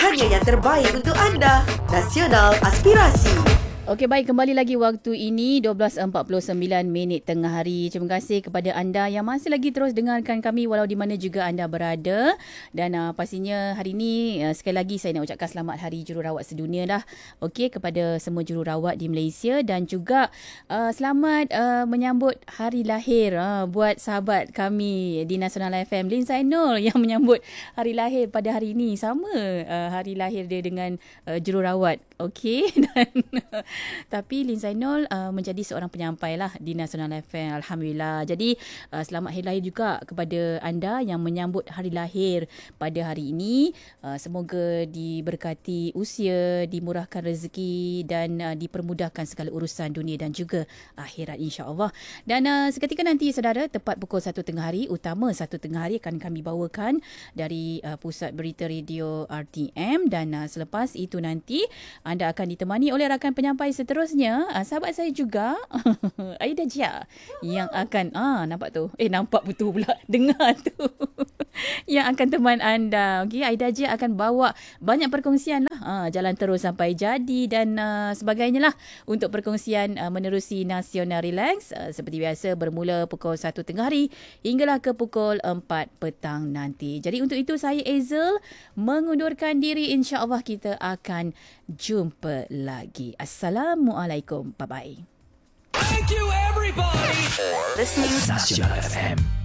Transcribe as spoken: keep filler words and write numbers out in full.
hanya yang terbaik untuk anda. Nasional Aspirasi. Okey, baik, kembali lagi waktu ini dua belas empat puluh sembilan minit tengah hari. Terima kasih kepada anda yang masih lagi terus dengarkan kami walau di mana juga anda berada. Dan uh, pastinya hari ini uh, sekali lagi saya nak ucapkan selamat Hari Jururawat Sedunia dah. Okey, kepada semua jururawat di Malaysia dan juga uh, selamat uh, menyambut hari lahir uh, buat sahabat kami di Nasional F M, Lin Zainul, yang menyambut hari lahir pada hari ini. Sama uh, hari lahir dia dengan uh, jururawat. Okey, dan tapi Lin Zainul uh, menjadi seorang penyampai lah di Nasional F M. Alhamdulillah. Jadi uh, selamat hari lahir juga kepada anda yang menyambut hari lahir pada hari ini. Uh, semoga diberkati usia, dimurahkan rezeki dan uh, dipermudahkan segala urusan dunia dan juga akhirat, insya-Allah. Dan uh, seketika nanti saudara, tepat pukul satu tengah hari, utama satu tengah hari akan kami bawakan dari uh, Pusat Berita Radio R T M. Dan uh, selepas itu nanti anda akan ditemani oleh rakan penyampai seterusnya, uh, sahabat saya juga, Aida Jia, yang akan, ah nampak tu, eh nampak betul pula, dengar tu, yang akan teman anda. Okey, Aida Jia akan bawa banyak perkongsian lah, ah, jalan terus sampai jadi dan uh, sebagainya lah untuk perkongsian uh, menerusi Nasional Relax uh, seperti biasa bermula pukul satu tengah hari hinggalah ke pukul empat petang nanti. Jadi untuk itu saya Azel mengundurkan diri, insya-Allah kita akan jumpa lagi. Assalamualaikum. Bye-bye. Thank you everybody for listening to Nasional F M.